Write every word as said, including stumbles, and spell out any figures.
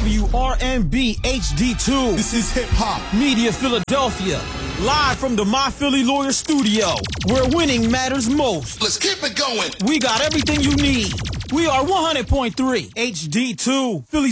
W R M B H D two. This is Hip Hop Media Philadelphia. Live from the My Philly Lawyer studio, where winning matters most. Let's keep it going. We got everything you need. We are one hundred point three H D two, Philly